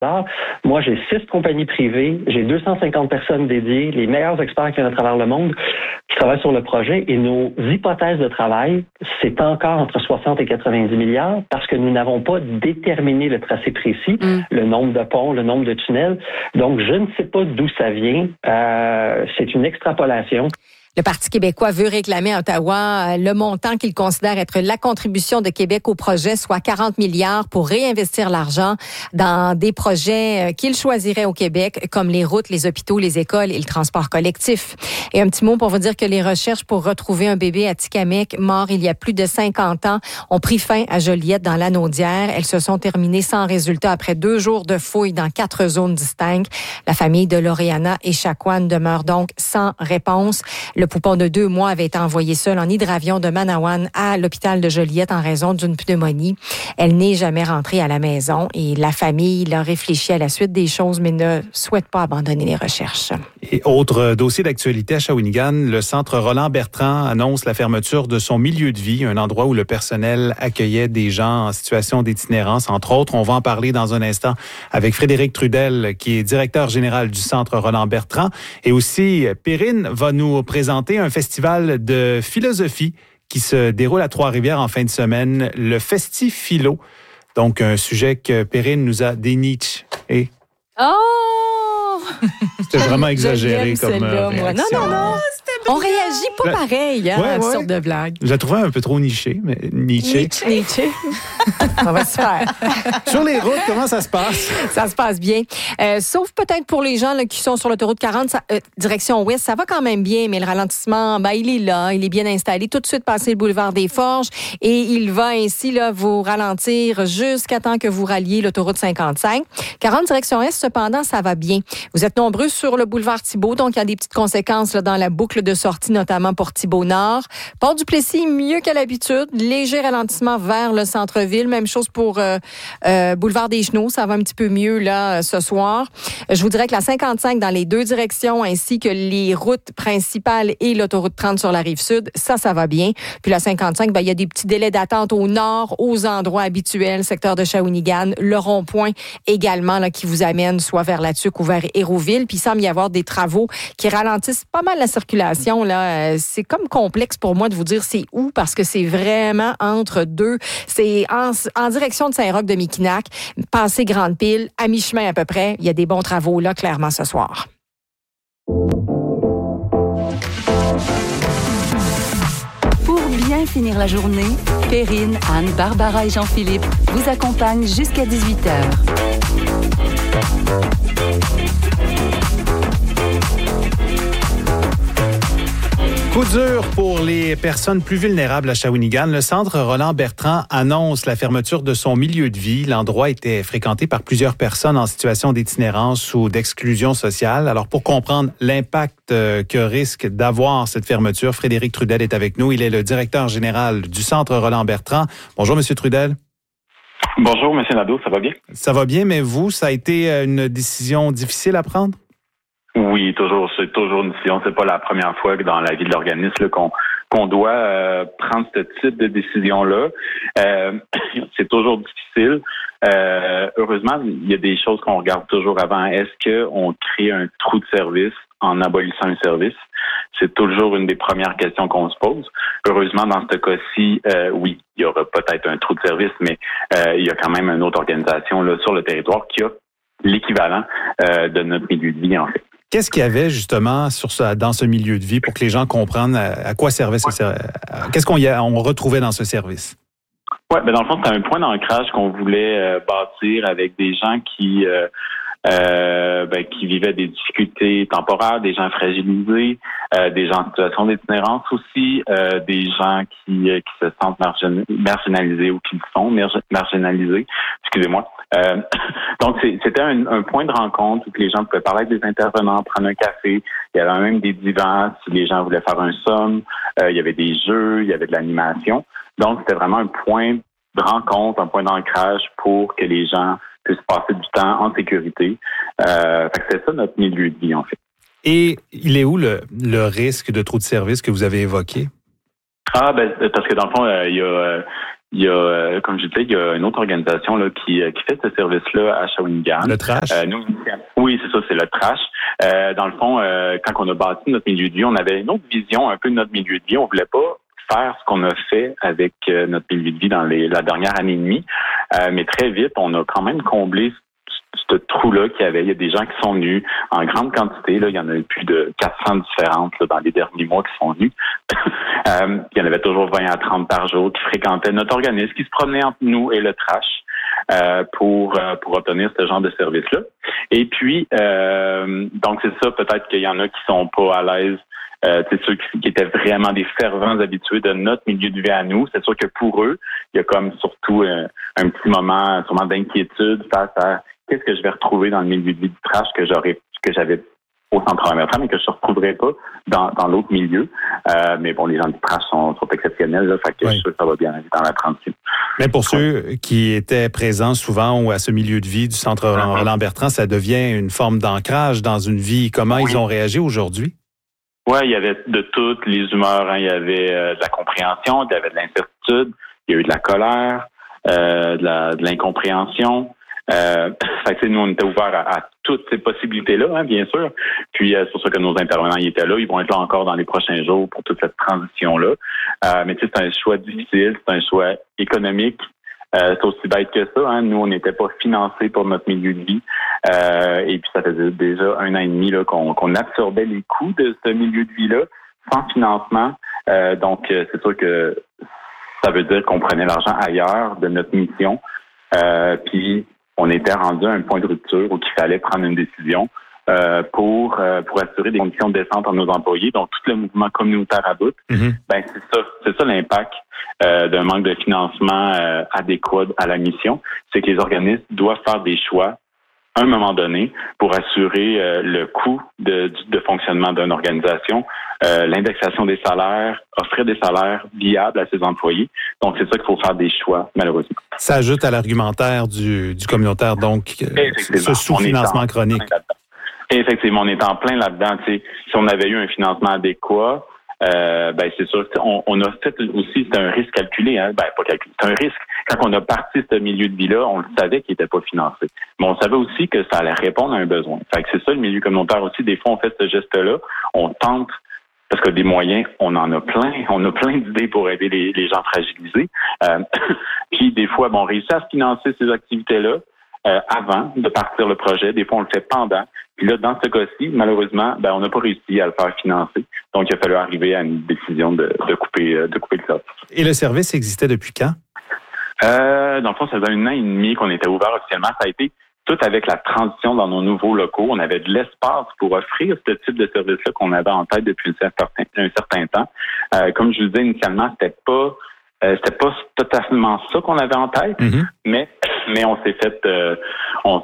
Moi, j'ai 6 compagnies privées, j'ai 250 personnes dédiées, les meilleurs experts qu'il y a à travers le monde qui travaillent sur le projet et nos hypothèses de travail, c'est encore entre 60 et 90 milliards parce que nous n'avons pas déterminé le tracé précis, le nombre de ponts, le nombre de tunnels. Donc, je ne sais pas d'où ça vient. C'est une extrapolation. Le Parti québécois veut réclamer à Ottawa le montant qu'il considère être la contribution de Québec au projet, soit 40 milliards pour réinvestir l'argent dans des projets qu'il choisirait au Québec, comme les routes, les hôpitaux, les écoles et le transport collectif. Et un petit mot pour vous dire que les recherches pour retrouver un bébé à Tikamek, mort il y a plus de 50 ans, ont pris fin à Joliette dans l'Anaudière. Elles se sont terminées sans résultat après 2 jours de fouilles dans 4 zones distinctes. La famille de Lauriana et Chacoan demeure donc sans réponse. Le poupon de 2 mois avait été envoyé seul en hydravion de Manawan à l'hôpital de Joliette en raison d'une pneumonie. Elle n'est jamais rentrée à la maison et la famille l'a réfléchi à la suite des choses, mais ne souhaite pas abandonner les recherches. Et autre dossier d'actualité à Shawinigan, le centre Roland-Bertrand annonce la fermeture de son milieu de vie, un endroit où le personnel accueillait des gens en situation d'itinérance, entre autres. On va en parler dans un instant avec Frédéric Trudel, qui est directeur général du centre Roland-Bertrand. Et aussi, Perrine va nous présenter un festival de philosophie qui se déroule à Trois-Rivières en fin de semaine, le Festi-Philo. Donc, un sujet que Perrine nous a déniché. Et... Oh! C'était vraiment exagéré comme réaction. Non. On réagit pas pareil à cette sorte de blague. Je la trouvais un peu trop nichée, mais Nietzsche. On va se faire. Sur les routes, comment ça se passe? Ça se passe bien. Sauf peut-être pour les gens là, qui sont sur l'autoroute 40, direction ouest, ça va quand même bien, mais le ralentissement, il est là, il est bien installé. Tout de suite passé le boulevard des Forges et il va ainsi là, vous ralentir jusqu'à temps que vous ralliez l'autoroute 55. 40 direction est, cependant, ça va bien. Vous êtes nombreux sur le boulevard Thibault, donc il y a des petites conséquences là, dans la boucle de sortie, notamment pour Thibault-Nord. Port-du-Plessis, mieux qu'à l'habitude. Léger ralentissement vers le centre-ville. Même chose pour boulevard des Chenaux. Ça va un petit peu mieux là ce soir. Je vous dirais que la 55 dans les 2 directions, ainsi que les routes principales et l'autoroute 30 sur la Rive-Sud, ça va bien. Puis la 55, il y a des petits délais d'attente au nord, aux endroits habituels, secteur de Shawinigan, le rond-point également là, qui vous amène soit vers La Tuque ou vers Hérouville. Puis il semble y avoir des travaux qui ralentissent pas mal la circulation. Là, c'est comme complexe pour moi de vous dire c'est où parce que c'est vraiment entre deux. C'est en direction de Saint-Roch-de-Miquinac, passé Grande-Pile, à mi-chemin à peu près. Il y a des bons travaux là, clairement, ce soir. Pour bien finir la journée, Perrine, Anne, Barbara et Jean-Philippe vous accompagnent jusqu'à 18h. Coup dur pour les personnes plus vulnérables à Shawinigan. Le centre Roland-Bertrand annonce la fermeture de son milieu de vie. L'endroit était fréquenté par plusieurs personnes en situation d'itinérance ou d'exclusion sociale. Alors, pour comprendre l'impact que risque d'avoir cette fermeture, Frédéric Trudel est avec nous. Il est le directeur général du centre Roland-Bertrand. Bonjour, Monsieur Trudel. Bonjour, M. Nadeau, ça va bien? Ça va bien, mais vous, ça a été une décision difficile à prendre? Oui, c'est toujours une décision. C'est pas la première fois que dans la vie de l'organisme qu'on doit prendre ce type de décision-là. C'est toujours difficile. Heureusement, il y a des choses qu'on regarde toujours avant. Est-ce qu'on crée un trou de service en abolissant un service? C'est toujours une des premières questions qu'on se pose. Heureusement, dans ce cas-ci, oui, il y aura peut-être un trou de service, mais il y a quand même une autre organisation là, sur le territoire qui a l'équivalent de notre milieu de vie, en fait. Qu'est-ce qu'il y avait justement dans ce milieu de vie pour que les gens comprennent à quoi servait ce service? Qu'est-ce qu'on retrouvait dans ce service? Oui, dans le fond, c'est un point d'ancrage qu'on voulait bâtir avec des gens qui vivaient des difficultés temporaires, des gens fragilisés, des gens en situation d'itinérance aussi, des gens qui se sentent marginalisés ou qui sont marginalisés. Excusez-moi. Donc, c'était un point de rencontre où les gens pouvaient parler avec des intervenants, prendre un café. Il y avait même des divans si les gens voulaient faire un somme. Il y avait des jeux, il y avait de l'animation. Donc, c'était vraiment un point de rencontre, un point d'ancrage pour que les gens puissent passer du temps en sécurité. C'est ça notre milieu de vie, en fait. Et il est où le risque de trop de services que vous avez évoqué? Parce que dans le fond, il y a il y a, comme je disais, il y a une autre organisation là qui fait ce service-là à Shawinigan. Le trash. Oui, c'est ça, c'est le trash. Dans le fond, quand on a bâti notre milieu de vie, on avait une autre vision un peu de notre milieu de vie. On voulait pas faire ce qu'on a fait avec notre milieu de vie dans la dernière année et demie. Mais très vite, on a quand même comblé ce trou-là qu'il y avait. Il y a des gens qui sont venus en grande quantité. Là, il y en a eu plus de 400 différentes là, dans les derniers mois qui sont venus. Il y en avait toujours 20 à 30 par jour qui fréquentaient notre organisme, qui se promenaient entre nous et le trash pour obtenir ce genre de service-là. Et puis, donc c'est ça, peut-être qu'il y en a qui sont pas à l'aise. C'est ceux qui étaient vraiment des fervents habitués de notre milieu de vie à nous. C'est sûr que pour eux, il y a comme surtout un petit moment sûrement d'inquiétude face à qu'est-ce que je vais retrouver dans le milieu de vie du trash que j'avais au centre Roland Bertrand, mais que je ne retrouverai pas dans l'autre milieu. Mais bon, les gens du trash sont exceptionnels, là, fait que je suis sûr que ça va bien aller dans la transition. Mais pour ceux qui étaient présents souvent ou à ce milieu de vie du centre Roland Bertrand, ça devient une forme d'ancrage dans une vie. Comment ils ont réagi aujourd'hui? Oui, il y avait de toutes les humeurs. Hein. Il y avait de la compréhension, il y avait de l'incertitude, il y a eu de la colère, de l'incompréhension. Fait que, nous, on était ouverts à toutes ces possibilités-là, hein, bien sûr. Puis, c'est pour ça que nos intervenants y étaient là. Ils vont être là encore dans les prochains jours pour toute cette transition-là. Mais tu sais, c'est un choix difficile, c'est un choix économique. C'est aussi bête que ça. Hein. Nous, on n'était pas financés pour notre milieu de vie. Et puis, ça faisait déjà 1 an et demi là, qu'on absorbait les coûts de ce milieu de vie-là sans financement. Donc, c'est sûr que ça veut dire qu'on prenait l'argent ailleurs de notre mission. Puis, on était rendu à un point de rupture où il fallait prendre une décision pour assurer des conditions décentes à nos employés. Donc, tout le mouvement communautaire à bout, ben c'est ça l'impact d'un manque de financement adéquat à la mission. C'est que les organismes doivent faire des choix à un moment donné pour assurer le coût de fonctionnement d'une organisation, l'indexation des salaires, offrir des salaires viables à ses employés. Donc, c'est ça qu'il faut faire des choix, malheureusement. Ça ajoute à l'argumentaire du communautaire, donc, ce sous-financement chronique. Effectivement, on est en plein là-dedans. Tu sais, si on avait eu un financement adéquat, ben c'est sûr. On a fait aussi, c'est un risque calculé, hein. Ben pas calculé, c'est un risque. Quand on a parti ce milieu de vie-là, on le savait qu'il n'était pas financé. Mais on savait aussi que ça allait répondre à un besoin. Fait que c'est ça le milieu communautaire aussi. Des fois, on fait ce geste-là, on tente. Parce que des moyens, on en a plein. On a plein d'idées pour aider les gens fragilisés. Puis des fois, on réussit à financer ces activités-là avant de partir le projet. Des fois, on le fait pendant. Puis là, dans ce cas-ci, malheureusement, on n'a pas réussi à le faire financer. Donc, il a fallu arriver à une décision de couper le service. Et le service existait depuis quand? Dans le fond, ça faisait 1 an et demi qu'on était ouvert officiellement. Ça a été tout avec la transition dans nos nouveaux locaux. On avait de l'espace pour offrir ce type de service-là qu'on avait en tête depuis un certain temps. Comme je vous disais initialement, c'était pas totalement ça qu'on avait en tête, mais on s'est fait, on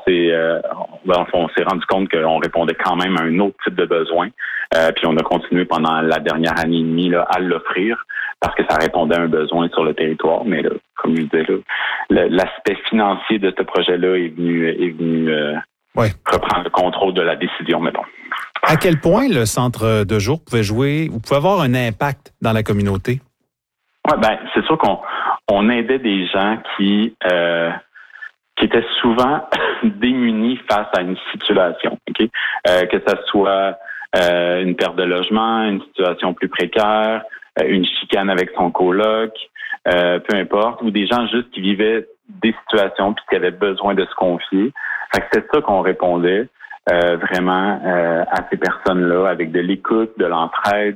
s'est rendu compte qu'on répondait quand même à un autre type de besoin. Puis on a continué pendant la dernière année et demie là, à l'offrir parce que ça répondait à un besoin sur le territoire. Mais là, comme je disais, là, l'aspect financier de ce projet-là est venu reprendre le contrôle de la décision, mettons. À quel point le centre de jour pouvait jouer ou pouvait avoir un impact dans la communauté? Ouais, c'est sûr qu'on aidait des gens qui étaient souvent démunis face à une situation, ok? Que ça soit une perte de logement, une situation plus précaire, une chicane avec son coloc, peu importe, ou des gens juste qui vivaient des situations puis qui avaient besoin de se confier. Fait que c'est ça qu'on répondait vraiment à ces personnes-là avec de l'écoute, de l'entraide.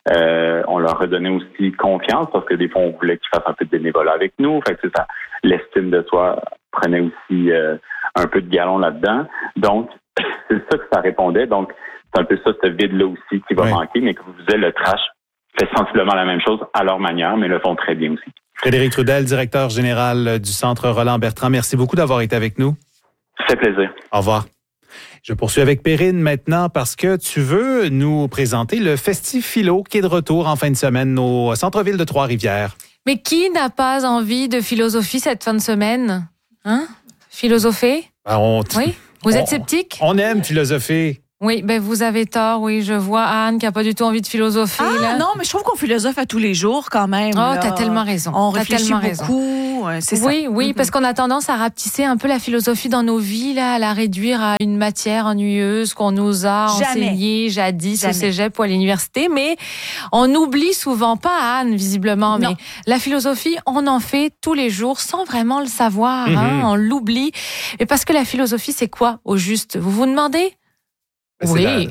On leur redonnait aussi confiance parce que des fois, on voulait qu'ils fassent un peu de bénévolat avec nous. Fait que c'est ça. L'estime de soi prenait aussi un peu de galon là-dedans. Donc, c'est ça que ça répondait. Donc, c'est un peu ça, ce vide-là aussi qui va manquer. Mais comme je vous disais, le trash fait sensiblement la même chose à leur manière, mais le font très bien aussi. Frédéric Trudel, directeur général du Centre Roland Bertrand. Merci beaucoup d'avoir été avec nous. Ça fait plaisir. Au revoir. Je poursuis avec Perrine maintenant parce que tu veux nous présenter le Festif Philo qui est de retour en fin de semaine au centre-ville de Trois-Rivières. Mais qui n'a pas envie de philosophie cette fin de semaine? Hein? Philosopher? Oui? Vous êtes sceptique? On aime philosopher. Oui, ben vous avez tort. Oui, je vois Anne qui a pas du tout envie de philosopher. Ah non, mais je trouve qu'on philosophe à tous les jours quand même. Oh, t'as tellement raison. On réfléchit beaucoup. C'est ça. Oui, parce qu'on a tendance à rapetisser un peu la philosophie dans nos vies, là, à la réduire à une matière ennuyeuse qu'on nous a enseignée jadis au cégep ou à l'université. Mais on oublie souvent, pas Anne, visiblement, mais la philosophie, on en fait tous les jours sans vraiment le savoir. On l'oublie. Et parce que la philosophie, c'est quoi au juste? Vous vous demandez? Oui.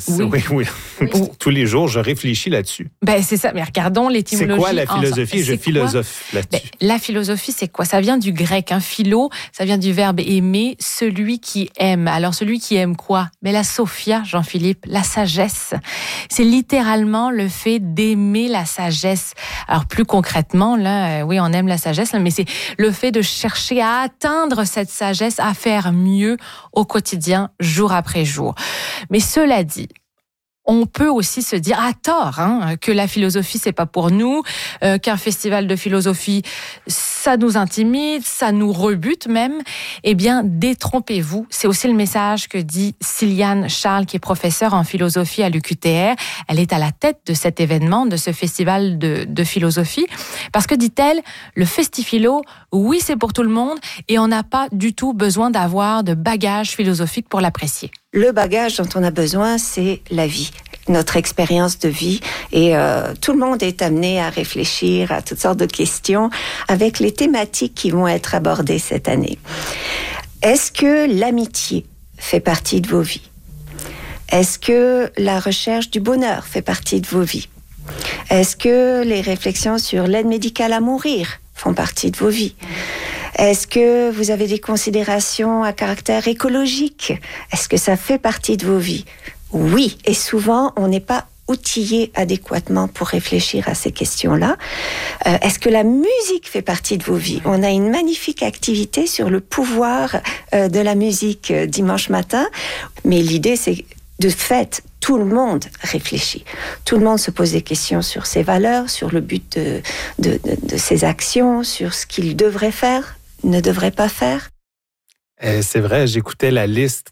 Tous les jours, je réfléchis là-dessus. Ben, c'est ça. Mais regardons l'étymologie. C'est quoi la philosophie? Je philosophe là-dessus. La philosophie, c'est quoi? Ça vient du grec. Philo, ça vient du verbe aimer, celui qui aime. Alors, celui qui aime quoi? Mais la sophia, Jean-Philippe, la sagesse. C'est littéralement le fait d'aimer la sagesse. Alors, plus concrètement, là, oui, on aime la sagesse, mais c'est le fait de chercher à atteindre cette sagesse, à faire mieux au quotidien, jour après jour. Mais cela dit, on peut aussi se dire à tort que la philosophie c'est pas pour nous, qu'un festival de philosophie ça nous intimide, ça nous rebute même. Eh bien, détrompez-vous. C'est aussi le message que dit Siliane Charles, qui est professeure en philosophie à l'UQTR. Elle est à la tête de cet événement, de ce festival de philosophie, parce que dit-elle, le Festifilo, oui c'est pour tout le monde et on n'a pas du tout besoin d'avoir de bagage philosophique pour l'apprécier. Le bagage dont on a besoin, c'est la vie, notre expérience de vie. Et tout le monde est amené à réfléchir à toutes sortes de questions avec les thématiques qui vont être abordées cette année. Est-ce que l'amitié fait partie de vos vies? Est-ce que la recherche du bonheur fait partie de vos vies? Est-ce que les réflexions sur l'aide médicale à mourir font partie de vos vies? Est-ce que vous avez des considérations à caractère écologique? Est-ce que ça fait partie de vos vies? Oui, et souvent, on n'est pas outillé adéquatement pour réfléchir à ces questions-là. Est-ce que la musique fait partie de vos vies? On a une magnifique activité sur le pouvoir de la musique dimanche matin, mais l'idée, c'est de fait, tout le monde réfléchit. Tout le monde se pose des questions sur ses valeurs, sur le but de ses actions, sur ce qu'il devrait faire, ne devrait pas faire. C'est vrai, j'écoutais la liste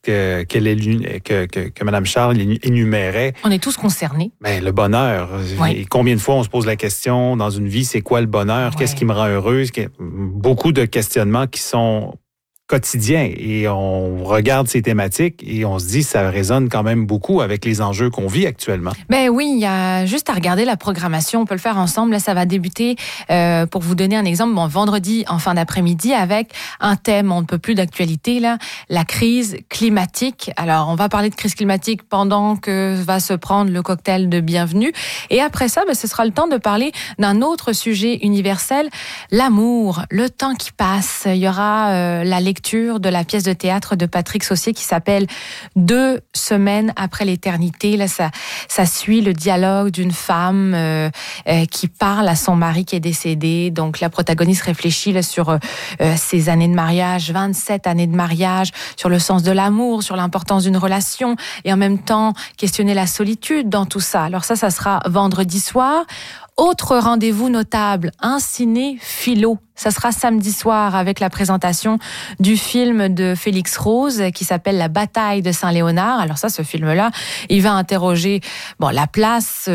que Mme Charles énumérait. On est tous concernés. Mais le bonheur. Oui. Et combien de fois on se pose la question dans une vie, c'est quoi le bonheur? Ouais. Qu'est-ce qui me rend heureuse? Beaucoup de questionnements qui sont quotidien et on regarde ces thématiques et on se dit ça résonne quand même beaucoup avec les enjeux qu'on vit actuellement. Ben oui, il y a juste à regarder la programmation, on peut le faire ensemble. Là, ça va débuter, pour vous donner un exemple, vendredi en fin d'après-midi avec un thème, on ne peut plus d'actualité, là, la crise climatique. Alors, on va parler de crise climatique pendant que va se prendre le cocktail de bienvenue. Et après ça, ce sera le temps de parler d'un autre sujet universel, l'amour, le temps qui passe. Il y aura la lecture de la pièce de théâtre de Patrick Saucier qui s'appelle 2 semaines après l'éternité. Là, ça suit le dialogue d'une femme qui parle à son mari qui est décédé. Donc, la protagoniste réfléchit là, sur ses années de mariage, 27 années de mariage, sur le sens de l'amour, sur l'importance d'une relation et en même temps questionner la solitude dans tout ça. Alors ça sera vendredi soir. Autre rendez-vous notable, un ciné-philo. Ça sera samedi soir avec la présentation du film de Félix Rose qui s'appelle La bataille de Saint-Léonard. Alors ça, ce film-là, il va interroger la place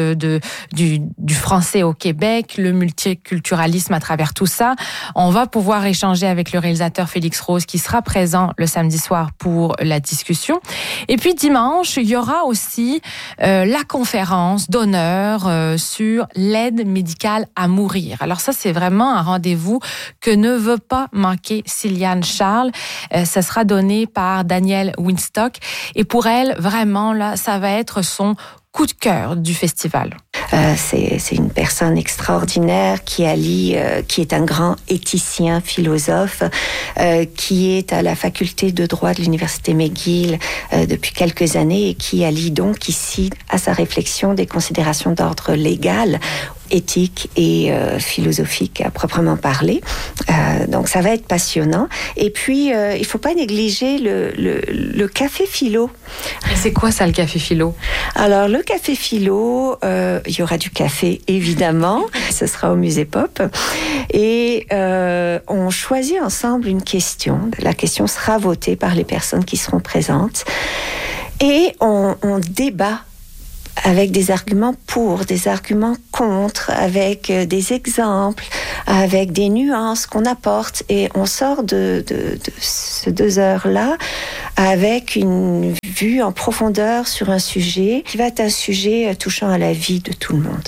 du français au Québec, le multiculturalisme à travers tout ça. On va pouvoir échanger avec le réalisateur Félix Rose qui sera présent le samedi soir pour la discussion. Et puis dimanche, il y aura aussi la conférence d'honneur sur l'aide médicale à mourir. Alors ça, c'est vraiment un rendez-vous que ne veut pas manquer Siliane Charles. Ça sera donné par Danielle Winstock. Et pour elle, vraiment, là, ça va être son coup de cœur du festival. C'est une personne extraordinaire qui allie, qui est un grand éthicien, philosophe, qui est à la faculté de droit de l'université McGill depuis quelques années et qui allie donc ici à sa réflexion des considérations d'ordre légal, éthique et philosophique à proprement parler. Donc ça va être passionnant. Et puis il faut pas négliger le café philo. Et c'est quoi ça, le café philo? Alors le café philo, il y aura du café évidemment. Ce sera au Musée Pop. Et on choisit ensemble une question. La question sera votée par les personnes qui seront présentes. Et on débat avec des arguments pour, des arguments contre, avec des exemples, avec des nuances qu'on apporte. Et on sort de ces 2 heures-là avec une vue en profondeur sur un sujet qui va être un sujet touchant à la vie de tout le monde.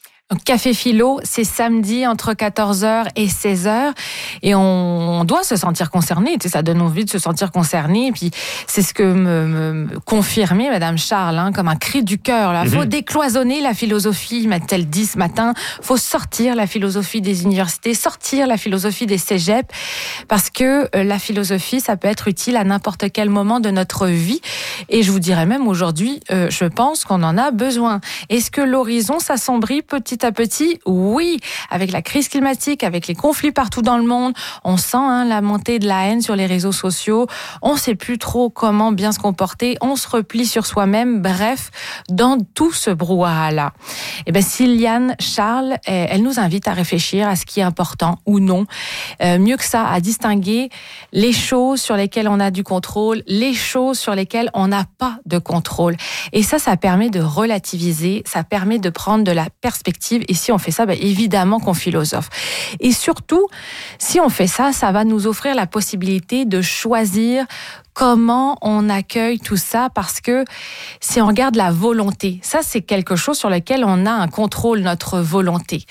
Café Philo, c'est samedi entre 14h et 16h et on doit se sentir concerné, tu sais, ça donne envie de se sentir concerné, et puis c'est ce que me confirmait Madame Charles, comme un cri du cœur, là. Faut décloisonner la philosophie, m'a-t-elle dit ce matin, faut sortir la philosophie des universités, sortir la philosophie des cégeps, parce que la philosophie, ça peut être utile à n'importe quel moment de notre vie, et je vous dirais même aujourd'hui, je pense qu'on en a besoin. Est-ce que l'horizon s'assombrit petit à petit? Oui, avec la crise climatique, avec les conflits partout dans le monde, on sent la montée de la haine sur les réseaux sociaux, on sait plus trop comment bien se comporter, on se replie sur soi-même, bref, dans tout ce brouhaha-là. Et bien, Siliane Charles, elle nous invite à réfléchir à ce qui est important ou non. Mieux que ça, à distinguer les choses sur lesquelles on a du contrôle, les choses sur lesquelles on n'a pas de contrôle. Et ça permet de relativiser, ça permet de prendre de la perspective. Et si on fait ça, évidemment qu'on philosophe. Et surtout, si on fait ça, ça va nous offrir la possibilité de choisir comment on accueille tout ça, parce que si on regarde la volonté, ça c'est quelque chose sur lequel on a un contrôle, notre volonté.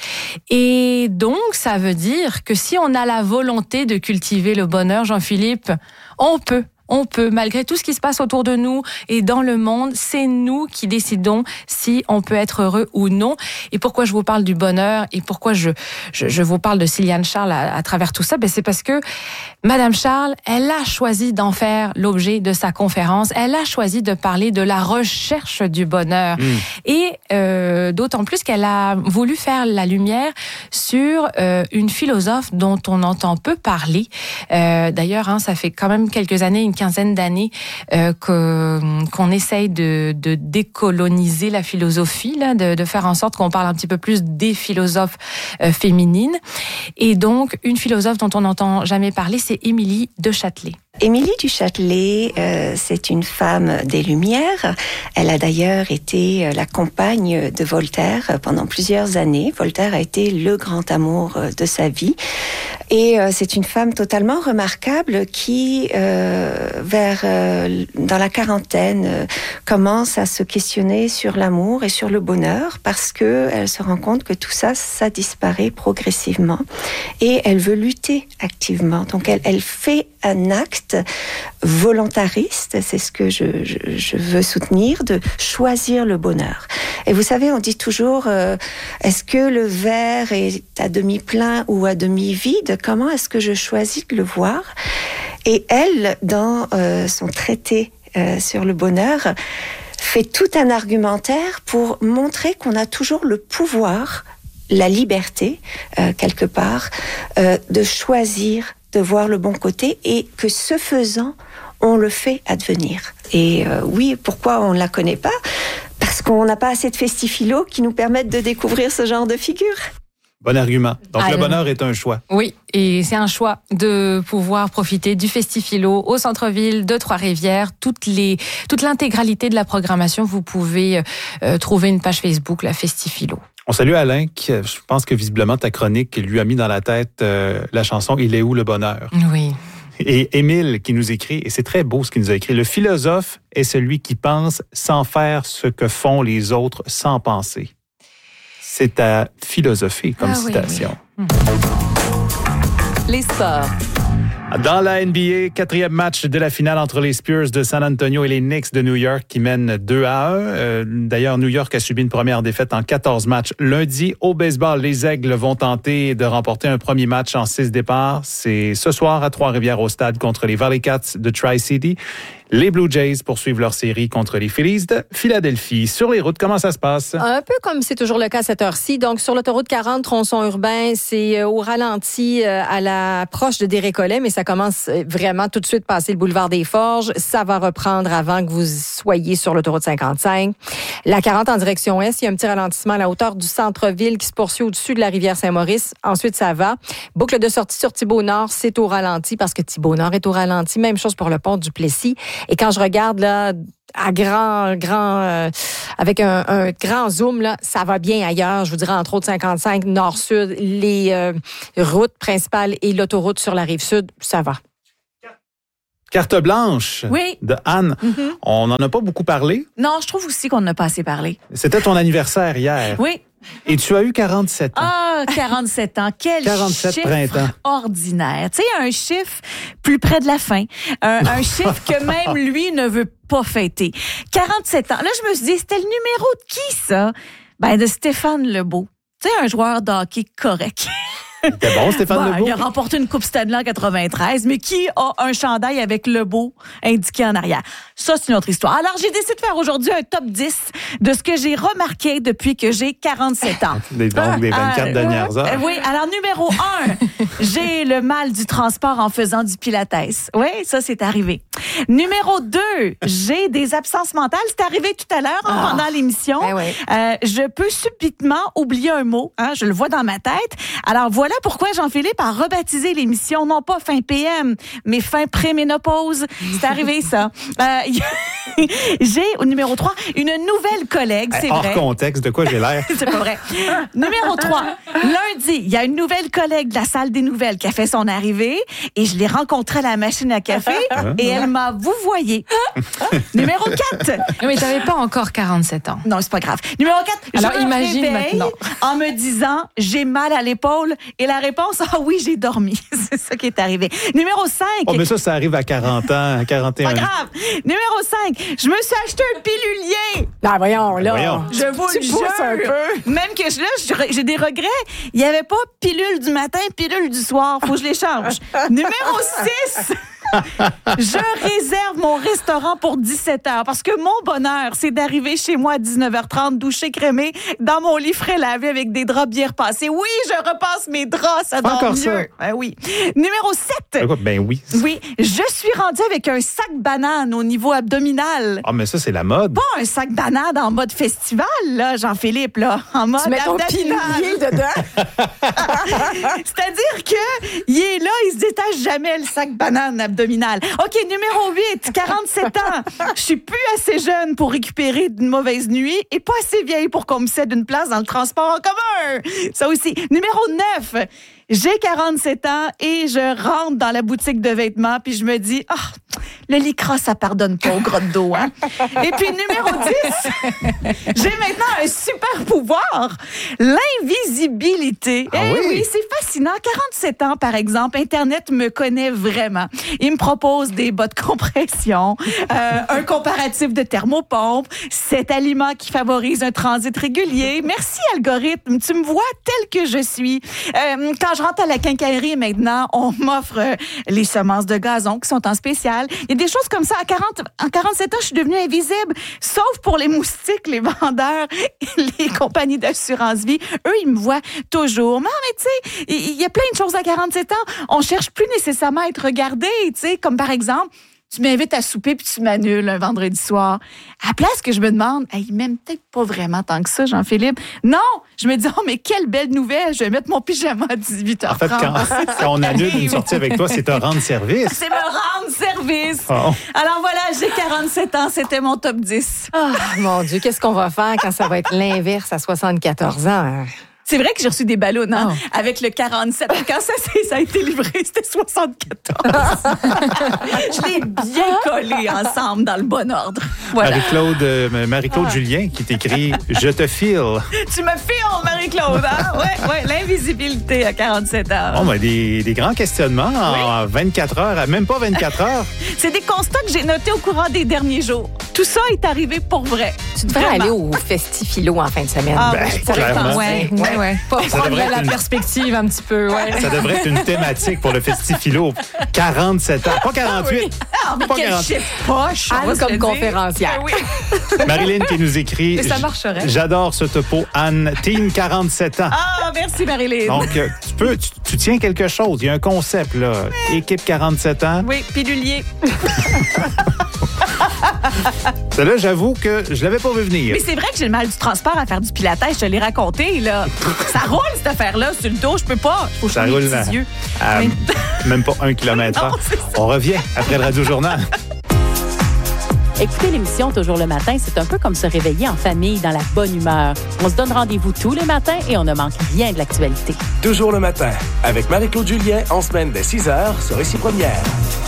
Et donc, ça veut dire que si on a la volonté de cultiver le bonheur, Jean-Philippe, on peut, malgré tout ce qui se passe autour de nous et dans le monde, c'est nous qui décidons si on peut être heureux ou non. Et pourquoi je vous parle du bonheur et pourquoi je vous parle de Siliane Charles à travers tout ça, c'est parce que Madame Charles, elle a choisi d'en faire l'objet de sa conférence. Elle a choisi de parler de la recherche du bonheur. Et d'autant plus qu'elle a voulu faire la lumière sur une philosophe dont on entend peu parler. D'ailleurs, ça fait quand même quelques années, une quinzaine d'années, qu'on essaye de décoloniser la philosophie, là, de faire en sorte qu'on parle un petit peu plus des philosophes féminines. Et donc, une philosophe dont on n'entend jamais parler, c'est Émilie de Châtelet. Émilie du Châtelet, c'est une femme des Lumières. Elle a d'ailleurs été la compagne de Voltaire pendant plusieurs années. Voltaire a été le grand amour de sa vie. Et c'est une femme totalement remarquable qui, dans la quarantaine, commence à se questionner sur l'amour et sur le bonheur, parce que elle se rend compte que tout ça, ça disparaît progressivement. Et elle veut lutter activement. Donc elle fait un acte volontariste, c'est ce que je veux soutenir, de choisir le bonheur. Et vous savez, on dit toujours, est-ce que le verre est à demi plein ou à demi vide? Comment est-ce que je choisis de le voir? Et elle, dans son traité sur le bonheur, fait tout un argumentaire pour montrer qu'on a toujours le pouvoir, la liberté, quelque part, de choisir, de voir le bon côté, et que ce faisant, on le fait advenir. Et oui, pourquoi on ne la connaît pas? Parce qu'on n'a pas assez de festiphilo qui nous permettent de découvrir ce genre de figure. Bon argument. Donc, le bonheur est un choix. Oui, et c'est un choix de pouvoir profiter du Festifilo au centre-ville de Trois-Rivières. Toute l'intégralité de la programmation, vous pouvez trouver une page Facebook, la Festifilo. On salue Alain, qui, je pense que visiblement ta chronique lui a mis dans la tête la chanson « Il est où le bonheur ?» Oui. Et Émile qui nous écrit, et c'est très beau ce qu'il nous a écrit, « Le philosophe est celui qui pense sans faire ce que font les autres sans penser. » C'est à philosopher comme citation. Oui. Les sports. Dans la NBA, 4e match de la finale entre les Spurs de San Antonio et les Knicks de New York qui mènent 2-1. D'ailleurs, New York a subi une première défaite en 14 matchs lundi. Au baseball, les Aigles vont tenter de remporter un premier match en 6 départs. C'est ce soir à Trois-Rivières au stade contre les Valley Cats de Tri-City. Les Blue Jays poursuivent leur série contre les Phillies de Philadelphie. Sur les routes, comment ça se passe? Un peu comme c'est toujours le cas à cette heure-ci. Donc, sur l'autoroute 40, tronçon urbain, c'est au ralenti à l'approche de Desrécollets, mais ça commence vraiment tout de suite passer le boulevard des Forges. Ça va reprendre avant que vous soyez sur l'autoroute 55. La 40 en direction est, il y a un petit ralentissement à la hauteur du centre-ville qui se poursuit au-dessus de la rivière Saint-Maurice. Ensuite, ça va. Boucle de sortie sur Thibault-Nord, c'est au ralenti parce que Thibault-Nord est au ralenti. Même chose pour le pont du Plessis. Et quand je regarde là, avec un grand zoom, là, ça va bien ailleurs. Je vous dirais, entre autres, 55, nord-sud, les routes principales et l'autoroute sur la Rive-Sud, ça va. Carte blanche de Anne. Mm-hmm. On n'en a pas beaucoup parlé. Non, je trouve aussi qu'on n'a pas assez parlé. C'était ton anniversaire hier. Oui. Et tu as eu 47 ans. Ah, 47 ans. Quel 47 chiffre printemps. Ordinaire. Tu sais, un chiffre plus près de la fin. Un chiffre que même lui ne veut pas fêter. 47 ans. Là, je me suis dit, c'était le numéro de qui, ça? Ben, de Stéphane Lebeau. Tu sais, un joueur de hockey correct. C'était bon, Stéphane Lebeau. Il a remporté une Coupe Stanley en 93, mais qui a un chandail avec Lebeau indiqué en arrière? Ça, c'est une autre histoire. Alors, j'ai décidé de faire aujourd'hui un top 10 de ce que j'ai remarqué depuis que j'ai 47 ans. Donc, des 24 dernières heures. Oui, alors numéro 1, j'ai le mal du transport en faisant du pilates. Oui, ça, c'est arrivé. Numéro 2, j'ai des absences mentales. C'est arrivé tout à l'heure pendant l'émission. Je peux subitement oublier un mot. Je le vois dans ma tête. Alors, voilà pourquoi Jean-Philippe a rebaptisé l'émission, non pas fin PM, mais fin pré-ménopause. C'est arrivé, ça. J'ai, au numéro 3, une nouvelle collègue, c'est vrai. Hors contexte, de quoi j'ai l'air? C'est pas vrai. Numéro 3, lundi, il y a une nouvelle collègue de la salle des nouvelles qui a fait son arrivée et je l'ai rencontrée à la machine à café et elle m'a vouvoyé. Numéro 4. Mais t'avais pas encore 47 ans. Non, c'est pas grave. Numéro 4, alors je imagine me réveille maintenant en me disant, j'ai mal à l'épaule et la réponse, oui, j'ai dormi. C'est ça qui est arrivé. Numéro 5. Oh, mais ça arrive à 40 ans, à 41 ans. Pas grave. Numéro 5, je me suis acheté un pilulier. Ben voyons, là. Voyons. Je vous le jure. Un peu. Même que là, j'ai des regrets. Il n'y avait pas pilule du matin, pilule du soir. Faut que je les change. Numéro 6. Je réserve mon restaurant pour 17h parce que mon bonheur, c'est d'arriver chez moi à 19h30, douché, crémé, dans mon lit frais lavé avec des draps bien repassés. Oui, je repasse mes draps, ça dort encore mieux. Ça. Oui. Numéro 7. Ben oui. Oui, je suis rendue avec un sac banane au niveau abdominal. Ah, mais ça, c'est la mode. Pas un sac banane en mode festival, là, Jean-Philippe, là, en mode tu mets ton pilier dedans. C'est-à-dire que il est là, il se détache jamais le sac banane abdominal. OK, numéro 8, 47 ans. Je suis plus assez jeune pour récupérer d'une mauvaise nuit et pas assez vieille pour qu'on me cède une place dans le transport en commun. Ça aussi. Numéro 9, j'ai 47 ans et je rentre dans la boutique de vêtements puis je me dis, le Lycra, ça pardonne pas aux grottes d'eau, hein. Et puis, numéro 10, j'ai maintenant un super pouvoir, l'invisibilité. Oui, c'est fascinant. 47 ans, par exemple, Internet me connaît vraiment. Il me propose des bas de compression, un comparatif de thermopompe, 7 aliments qui favorisent un transit régulier. Merci, algorithme. Tu me vois tel que je suis. Quand je rentre à la quincaillerie maintenant, on m'offre les semences de gazon qui sont en spécial. Il y a des choses comme ça. En 47 ans, je suis devenue invisible, sauf pour les moustiques, les vendeurs, les compagnies d'assurance vie. Eux, ils me voient toujours. Mais tu sais, il y a plein de choses à 47 ans. On cherche plus nécessairement à être regardé, tu sais, comme par exemple, tu m'invites à souper puis tu m'annules un vendredi soir. À la place que je me demande, il m'aime peut-être pas vraiment tant que ça, Jean-Philippe. Non! Je me dis, mais quelle belle nouvelle! Je vais mettre mon pyjama à 18h30. En fait, quand on annule une sortie avec toi, c'est te rendre service. C'est me rendre service. Oh. Alors voilà, j'ai 47 ans. C'était mon top 10. Oh, mon Dieu, qu'est-ce qu'on va faire quand ça va être l'inverse à 74 ans? C'est vrai que j'ai reçu des ballons avec le 47. Quand ça a été livré, c'était 74. Je l'ai bien collé ensemble dans le bon ordre. Voilà. Marie-Claude Julien qui t'écrit « Je te file ». Tu me files, Marie-Claude. Hein? Ouais, l'invisibilité à 47 ans. Bon, des grands questionnements en 24 heures, même pas 24 heures. C'est des constats que j'ai notés au courant des derniers jours. Tout ça est arrivé pour vrai. Tu devrais aller au Festifilo en fin de semaine. Clairement. Ouais. Pour prendre la perspective un petit peu. Ouais. Ça devrait être une thématique pour le Festifilo. 47 ans, pas 48. Mais pas quel chiffre poche. Anne comme conférencière. Oui. Marilyn qui nous écrit. Et ça marcherait. J'adore ce topo. Anne, team 47 ans. Merci Marilyn. Donc, tu tiens quelque chose. Il y a un concept, là. Équipe 47 ans. Oui, pilulier. Celle-là, j'avoue que je l'avais pas vu venir. Mais c'est vrai que j'ai le mal du transport à faire du pilates. Je te l'ai raconté, là. Ça roule, cette affaire-là. Sur le dos, je peux pas. Faut que je roule les petits yeux. Même pas 1 km/h. On revient après le Radio Journal. Écouter l'émission Toujours le matin, c'est un peu comme se réveiller en famille dans la bonne humeur. On se donne rendez-vous tous les matins et on ne manque rien de l'actualité. Toujours le matin, avec Marie-Claude Julien, en semaine dès 6h sur Ici Première.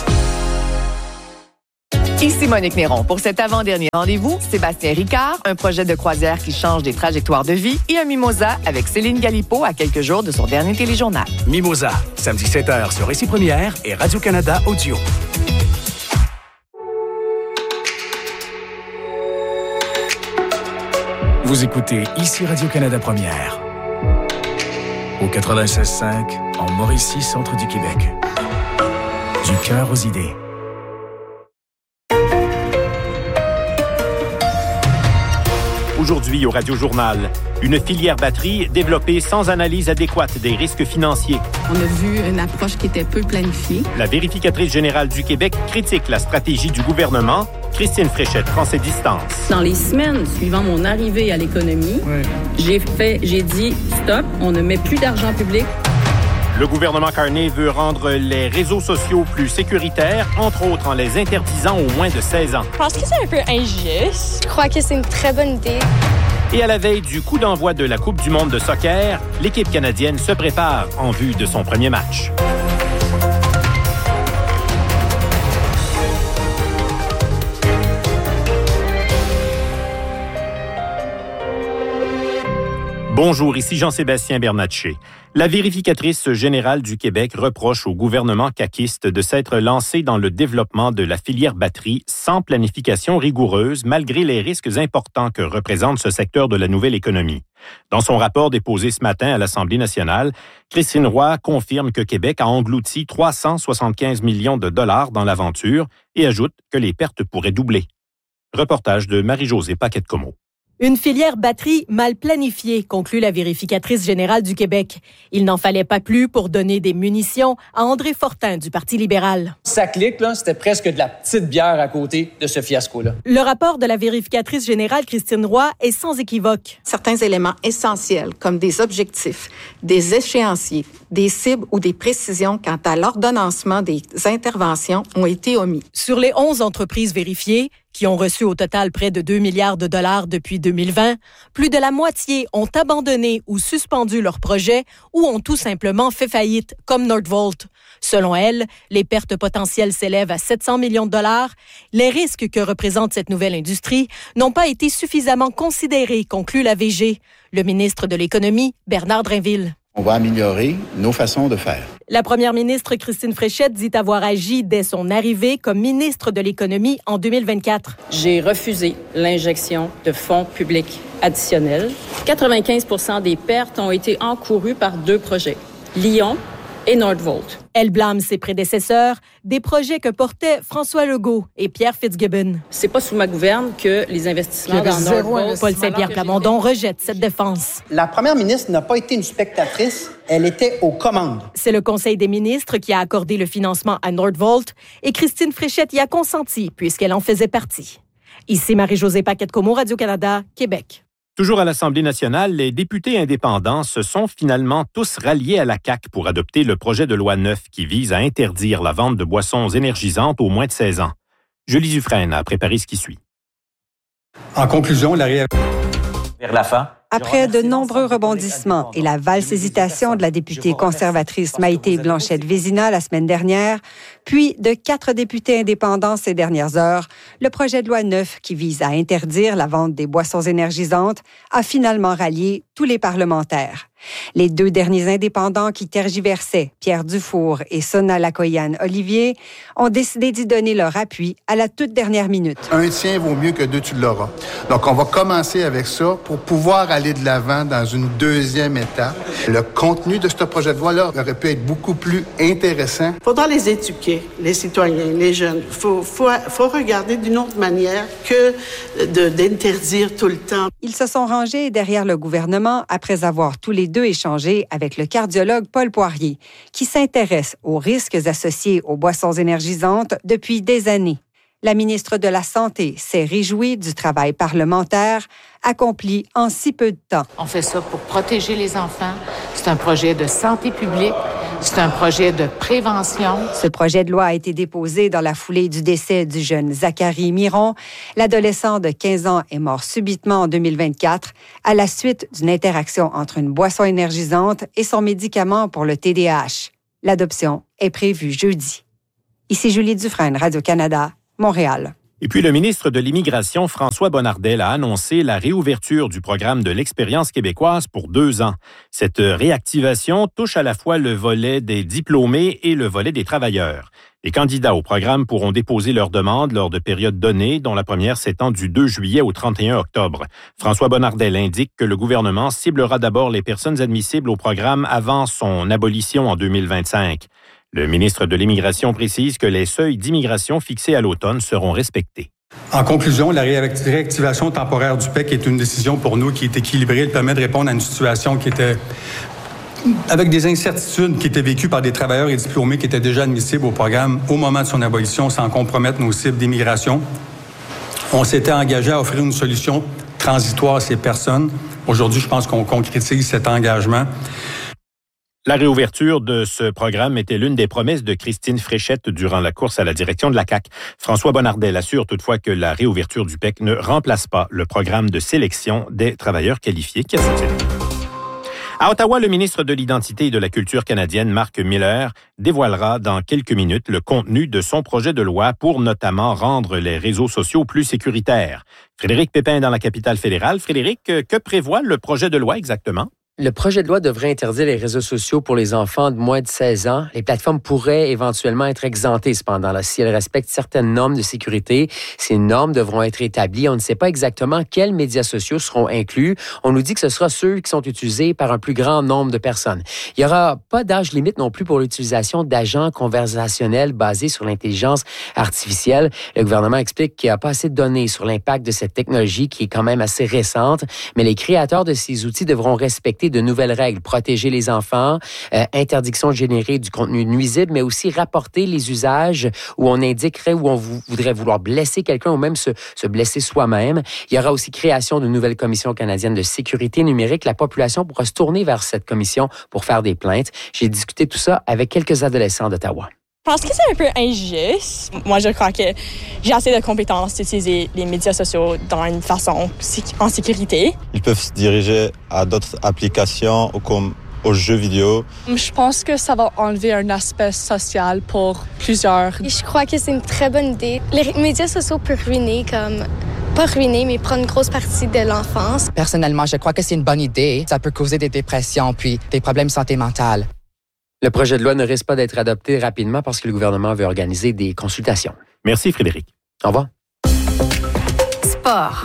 Ici Monique Néron. Pour cet avant-dernier rendez-vous, Sébastien Ricard, un projet de croisière qui change des trajectoires de vie et un mimosa avec Céline Galipo à quelques jours de son dernier téléjournal. Mimosa, samedi 7h sur Ici Première et Radio-Canada Audio. Vous écoutez Ici Radio-Canada Première. Au 96.5, en Mauricie, centre du Québec. Du cœur aux idées. Aujourd'hui au Radio-Journal, une filière batterie développée sans analyse adéquate des risques financiers. On a vu une approche qui était peu planifiée. La vérificatrice générale du Québec critique la stratégie du gouvernement. Christine Fréchette prend ses distances. Dans les semaines suivant mon arrivée à l'économie, j'ai dit stop, on ne met plus d'argent public. Le gouvernement Carney veut rendre les réseaux sociaux plus sécuritaires, entre autres en les interdisant aux moins de 16 ans. Je pense que c'est un peu injuste. Je crois que c'est une très bonne idée. Et à la veille du coup d'envoi de la Coupe du monde de soccer, l'équipe canadienne se prépare en vue de son premier match. Bonjour, ici Jean-Sébastien Bernatchez. La vérificatrice générale du Québec reproche au gouvernement caquiste de s'être lancé dans le développement de la filière batterie sans planification rigoureuse, malgré les risques importants que représente ce secteur de la nouvelle économie. Dans son rapport déposé ce matin à l'Assemblée nationale, Christine Roy confirme que Québec a englouti 375 millions de dollars dans l'aventure et ajoute que les pertes pourraient doubler. Reportage de Marie-Josée Paquette-Comeau. Une filière batterie mal planifiée, conclut la vérificatrice générale du Québec. Il n'en fallait pas plus pour donner des munitions à André Fortin du Parti libéral. Ça clique, là, c'était presque de la petite bière à côté de ce fiasco-là. Le rapport de la vérificatrice générale Christine Roy est sans équivoque. Certains éléments essentiels, comme des objectifs, des échéanciers, des cibles ou des précisions quant à l'ordonnancement des interventions ont été omis. Sur les 11 entreprises vérifiées, qui ont reçu au total près de 2 milliards de dollars depuis 2020, plus de la moitié ont abandonné ou suspendu leurs projets ou ont tout simplement fait faillite, comme Nordvolt. Selon elle, les pertes potentielles s'élèvent à 700 millions de dollars. Les risques que représente cette nouvelle industrie n'ont pas été suffisamment considérés, conclut la VG. Le ministre de l'Économie, Bernard Drinville. On va améliorer nos façons de faire. La première ministre Christine Fréchette dit avoir agi dès son arrivée comme ministre de l'Économie en 2024. J'ai refusé l'injection de fonds publics additionnels. 95% des pertes ont été encourues par 2 projets, Lyon et Nordvolt. Elle blâme ses prédécesseurs, des projets que portaient François Legault et Pierre Fitzgibbon. C'est pas sous ma gouverne que les investissements dans Nordvolt... Paul Saint-Pierre Plamondon rejette cette défense. La première ministre n'a pas été une spectatrice, elle était aux commandes. C'est le Conseil des ministres qui a accordé le financement à Nordvolt et Christine Fréchette y a consenti puisqu'elle en faisait partie. Ici Marie-Josée Paquette-Comeau, Radio-Canada, Québec. Toujours à l'Assemblée nationale, les députés indépendants se sont finalement tous ralliés à la CAQ pour adopter le projet de loi 9 qui vise à interdire la vente de boissons énergisantes aux moins de 16 ans. Julie Dufresne a préparé ce qui suit. En conclusion, la réaction vers la fin. Après de nombreux rebondissements et la valse hésitation de la députée conservatrice Maïté Blanchette-Vézina la semaine dernière, puis de 4 députés indépendants ces dernières heures, le projet de loi 9 qui vise à interdire la vente des boissons énergisantes a finalement rallié tous les parlementaires. Les 2 derniers indépendants qui tergiversaient, Pierre Dufour et Sona Lakoyan-Olivier, ont décidé d'y donner leur appui à la toute dernière minute. Un tien vaut mieux que 2, tu l'auras. Donc, on va commencer avec ça pour pouvoir aller de l'avant dans une deuxième étape. Le contenu de ce projet de loi-là aurait pu être beaucoup plus intéressant. Il faudra les éduquer, les citoyens, les jeunes. Il faut regarder d'une autre manière que d'interdire tout le temps. Ils se sont rangés derrière le gouvernement après avoir tous les 2 échangé avec le cardiologue Paul Poirier, qui s'intéresse aux risques associés aux boissons énergisantes depuis des années. La ministre de la Santé s'est réjouie du travail parlementaire accompli en si peu de temps. On fait ça pour protéger les enfants. C'est un projet de santé publique. C'est un projet de prévention. Ce projet de loi a été déposé dans la foulée du décès du jeune Zachary Miron. L'adolescent de 15 ans est mort subitement en 2024 à la suite d'une interaction entre une boisson énergisante et son médicament pour le TDAH. L'adoption est prévue jeudi. Ici Julie Dufresne, Radio-Canada, Montréal. Et puis, le ministre de l'Immigration, François Bonnardel, a annoncé la réouverture du programme de l'Expérience québécoise pour 2 ans. Cette réactivation touche à la fois le volet des diplômés et le volet des travailleurs. Les candidats au programme pourront déposer leurs demandes lors de périodes données, dont la première s'étend du 2 juillet au 31 octobre. François Bonnardel indique que le gouvernement ciblera d'abord les personnes admissibles au programme avant son abolition en 2025. Le ministre de l'Immigration précise que les seuils d'immigration fixés à l'automne seront respectés. En conclusion, la réactivation temporaire du PEC est une décision pour nous qui est équilibrée. Elle permet de répondre à une situation qui était avec des incertitudes qui étaient vécues par des travailleurs et diplômés qui étaient déjà admissibles au programme au moment de son abolition sans compromettre nos cibles d'immigration. On s'était engagé à offrir une solution transitoire à ces personnes. Aujourd'hui, je pense qu'on concrétise cet engagement. La réouverture de ce programme était l'une des promesses de Christine Fréchette durant la course à la direction de la CAQ. François Bonnardel assure toutefois que la réouverture du PEC ne remplace pas le programme de sélection des travailleurs qualifiés. Qu'est-il? À Ottawa, le ministre de l'Identité et de la Culture canadienne, Marc Miller, dévoilera dans quelques minutes le contenu de son projet de loi pour notamment rendre les réseaux sociaux plus sécuritaires. Frédéric Pépin dans la capitale fédérale. Frédéric, que prévoit le projet de loi exactement? Le projet de loi devrait interdire les réseaux sociaux pour les enfants de moins de 16 ans. Les plateformes pourraient éventuellement être exemptées cependant, là, si elles respectent certaines normes de sécurité. Ces normes devront être établies. On ne sait pas exactement quels médias sociaux seront inclus. On nous dit que ce sera ceux qui sont utilisés par un plus grand nombre de personnes. Il n'y aura pas d'âge limite non plus pour l'utilisation d'agents conversationnels basés sur l'intelligence artificielle. Le gouvernement explique qu'il n'y a pas assez de données sur l'impact de cette technologie qui est quand même assez récente, mais les créateurs de ces outils devront respecter de nouvelles règles, protéger les enfants, interdiction de générer du contenu nuisible, mais aussi rapporter les usages où on indiquerait où on voudrait vouloir blesser quelqu'un ou même se blesser soi-même. Il y aura aussi création d'une nouvelle commission canadienne de sécurité numérique. La population pourra se tourner vers cette commission pour faire des plaintes. J'ai discuté tout ça avec quelques adolescents d'Ottawa. Je pense que c'est un peu injuste. Moi, je crois que j'ai assez de compétences d'utiliser les médias sociaux dans une façon en sécurité. Ils peuvent se diriger à d'autres applications comme aux jeux vidéo. Je pense que ça va enlever un aspect social pour plusieurs. Je crois que c'est une très bonne idée. Les médias sociaux peuvent ruiner pas ruiner, mais prendre une grosse partie de l'enfance. Personnellement, je crois que c'est une bonne idée. Ça peut causer des dépressions puis des problèmes de santé mentale. Le projet de loi ne risque pas d'être adopté rapidement parce que le gouvernement veut organiser des consultations. Merci, Frédéric. Au revoir. Sport.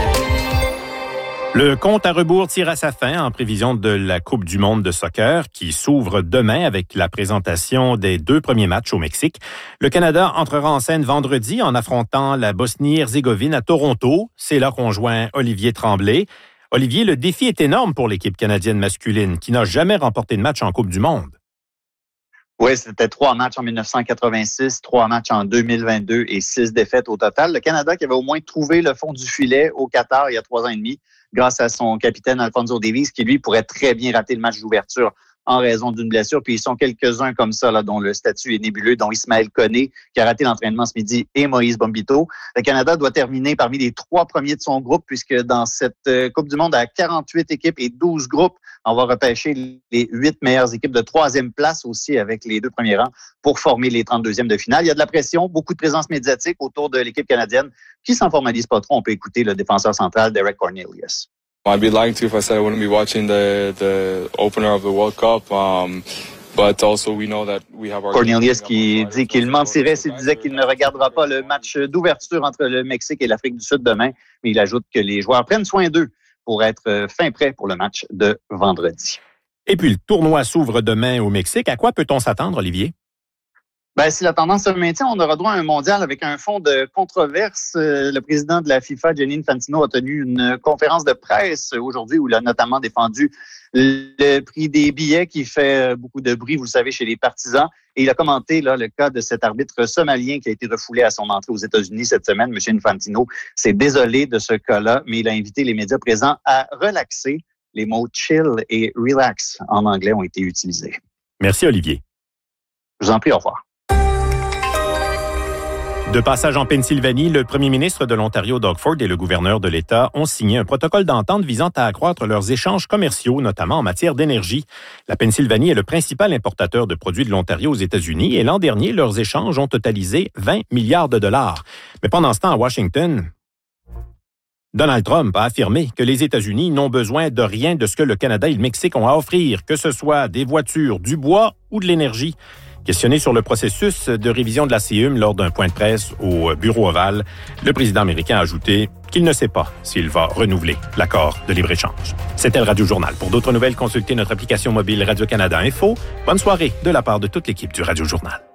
Le compte à rebours tire à sa fin en prévision de la Coupe du monde de soccer qui s'ouvre demain avec la présentation des 2 premiers matchs au Mexique. Le Canada entrera en scène vendredi en affrontant la Bosnie-Herzégovine à Toronto. C'est là qu'on joint Olivier Tremblay. Olivier, le défi est énorme pour l'équipe canadienne masculine qui n'a jamais remporté de match en Coupe du monde. Oui, c'était 3 matchs en 1986, 3 matchs en 2022 et 6 défaites au total. Le Canada qui avait au moins trouvé le fond du filet au Qatar il y a 3 ans et demi grâce à son capitaine Alphonso Davies qui, lui, pourrait très bien rater le match d'ouverture en raison d'une blessure. Puis ils sont quelques-uns comme ça, là, dont le statut est nébuleux, dont Ismaël Koné, qui a raté l'entraînement ce midi, et Moïse Bombito. Le Canada doit terminer parmi les 3 premiers de son groupe, puisque dans cette Coupe du monde à 48 équipes et 12 groupes, on va repêcher les 8 meilleures équipes de 3e place aussi avec les 2 premiers rangs pour former les 32e de finale. Il y a de la pression, beaucoup de présence médiatique autour de l'équipe canadienne qui s'en formalise pas trop. On peut écouter le défenseur central Derek Cornelius. I'd be lying to you if I said I wouldn't be watching the opener of the World Cup. But also we know that we have our Cornelius qui dit qu'il mentirait s'il disait qu'il ne regardera pas le match d'ouverture entre le Mexique et l'Afrique du Sud demain, mais il ajoute que les joueurs prennent soin d'eux pour être fin prêts pour le match de vendredi. Et puis le tournoi s'ouvre demain au Mexique. À quoi peut-on s'attendre, Olivier? Ben, si la tendance se maintient, on aura droit à un mondial avec un fond de controverse. Le président de la FIFA, Gianni Infantino, a tenu une conférence de presse aujourd'hui où il a notamment défendu le prix des billets qui fait beaucoup de bruit, vous le savez, chez les partisans. Et il a commenté là, le cas de cet arbitre somalien qui a été refoulé à son entrée aux États-Unis cette semaine. M. Infantino s'est désolé de ce cas-là, mais il a invité les médias présents à relaxer. Les mots « chill » et « relax » en anglais ont été utilisés. Merci, Olivier. Je vous en prie, au revoir. De passage en Pennsylvanie, le premier ministre de l'Ontario, Doug Ford, et le gouverneur de l'État ont signé un protocole d'entente visant à accroître leurs échanges commerciaux, notamment en matière d'énergie. La Pennsylvanie est le principal importateur de produits de l'Ontario aux États-Unis et l'an dernier, leurs échanges ont totalisé 20 milliards de dollars. Mais pendant ce temps, à Washington, Donald Trump a affirmé que les États-Unis n'ont besoin de rien de ce que le Canada et le Mexique ont à offrir, que ce soit des voitures, du bois ou de l'énergie. Questionné sur le processus de révision de la CEUM lors d'un point de presse au Bureau ovale, le président américain a ajouté qu'il ne sait pas s'il va renouveler l'accord de libre-échange. C'était le Radio Journal. Pour d'autres nouvelles, consultez notre application mobile Radio-Canada Info. Bonne soirée de la part de toute l'équipe du Radio Journal.